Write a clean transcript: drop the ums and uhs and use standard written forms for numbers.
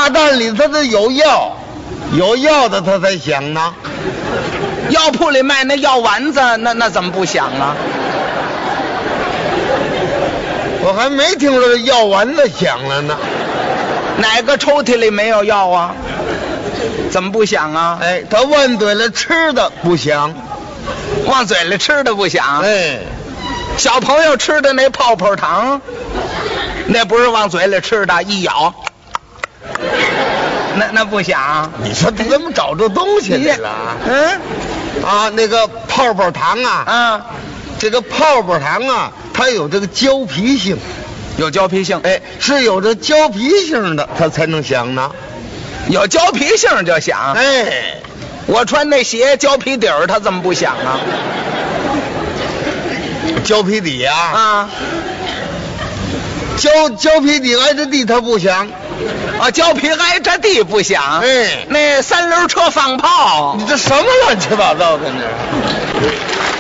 炸弹里头的有药，有药的他才响呢。 药铺里卖那药丸子，那怎么不响啊？ 我还没听说这药丸子响了呢。 哪个抽屉里没有药啊？怎么不响啊？ 哎，他往嘴里吃的不响， 往嘴里吃的不响。 哎， 小朋友吃的那泡泡糖，那不是往嘴里吃的，一咬，那不响。 你说他怎么找这东西来了？啊，那个泡泡糖啊，这个泡泡糖啊，它有这个胶皮性， 有胶皮性。 哎，是有这胶皮性的，它才能响呢。 有胶皮性就响。 哎， 我穿那鞋胶皮底儿，它怎么不响啊？ 胶皮底啊，胶皮底挨着地它不响。 啊，胶皮挨着地不响。 哎， 那三轮车放炮， 你这什么乱七八糟的呢？